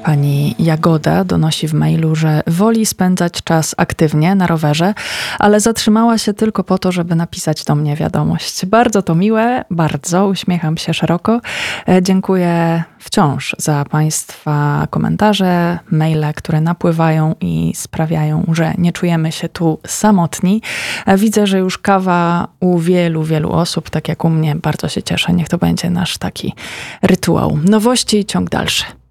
Pani Jagoda donosi w mailu, że woli spędzać czas aktywnie na rowerze, ale zatrzymała się tylko po to, żeby napisać do mnie wiadomość. Bardzo to miłe, bardzo, uśmiecham się szeroko. Dziękuję wciąż za Państwa komentarze, maile, które napływają i sprawiają, że nie czujemy się tu samotni. Widzę, że już kawa u wielu osób, tak jak u mnie. Bardzo się cieszę. Niech to będzie nasz taki rytuał. Nowości i ciąg dalszy.